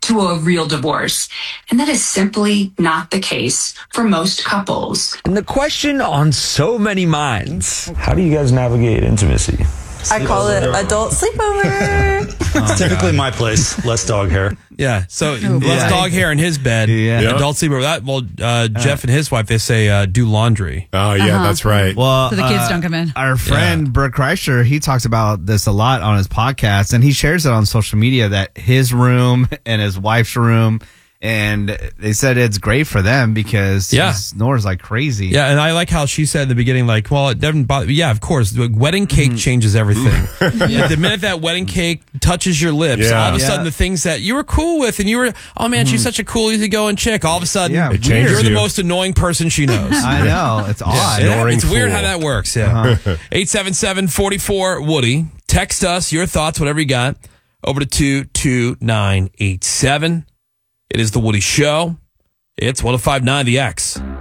to a real divorce. And that is simply not the case for most couples. And the question on so many minds, how do you guys navigate intimacy? I call it adult sleepover. It's typically my place. Less dog hair. Yeah, so less dog hair in his bed. Yeah. Adult sleepover. Jeff and his wife, they say do laundry. Oh, yeah, that's right. Well, So the kids don't come in. Our friend Brooke Kreischer, he talks about this a lot on his podcast, and he shares it on social media that his room and his wife's room, and they said it's great for them because he snores like crazy. Yeah, and I like how she said in the beginning, like, well, it doesn't bother. Yeah, of course. The wedding cake changes everything. The minute that wedding cake touches your lips, all of a sudden the things that you were cool with and you were, oh man, she's such a cool, easygoing chick. All of a sudden, it changes you're the you. most annoying person she knows. I know. It's odd. It's weird fool. how that works. Yeah. 877-44-WOODY. Text us your thoughts, whatever you got, over to 22987. It is The Woody Show. It's 105.9 The X.